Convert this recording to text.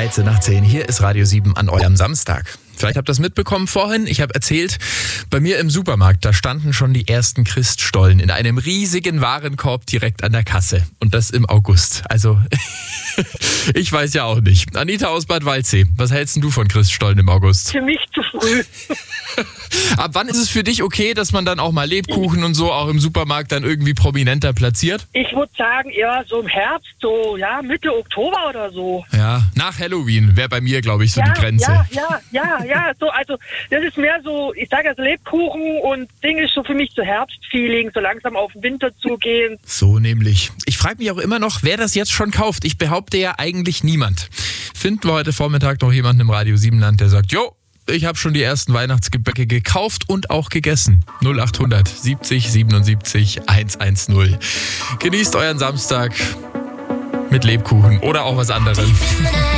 13:10. Hier ist Radio 7 an eurem Samstag. Vielleicht habt ihr das mitbekommen vorhin. Ich habe erzählt, bei mir im Supermarkt, da standen schon die ersten Christstollen in einem riesigen Warenkorb direkt an der Kasse. Und das im August. Also, ich weiß ja auch nicht. Anita aus Bad Waldsee, was hältst denn du von Christstollen im August? Für mich zu früh. Ab wann ist es für dich okay, dass man dann auch mal Lebkuchen und so auch im Supermarkt dann irgendwie prominenter platziert? Ich würde sagen, eher so im Herbst, so Mitte Oktober oder so. Ja, nach Halloween wäre bei mir, glaube ich, so die Grenze. Ja, so, also das ist mehr so, ich sage also Lebkuchen und Ding ist so für mich so Herbstfeeling, so langsam auf den Winter zugehen. So nämlich. Ich frage mich auch immer noch, wer das jetzt schon kauft. Ich behaupte ja eigentlich niemand. Finden wir heute Vormittag noch jemanden im Radio 7 Land, der sagt, jo, ich habe schon die ersten Weihnachtsgebäcke gekauft und auch gegessen. 0800 70 77 110. Genießt euren Samstag mit Lebkuchen oder auch was anderem.